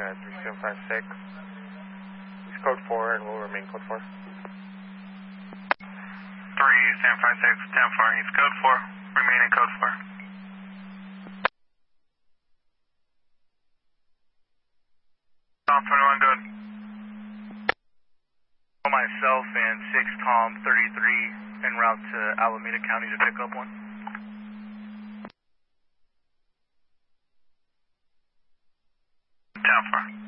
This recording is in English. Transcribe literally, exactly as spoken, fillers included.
at three seven five six. It's code four and will remain code four. three seven five six, ten four, he's code four, remain in code four. Tom twenty-one, good. Myself and six Tom thirty-three en route to Alameda County to pick up one. ten four.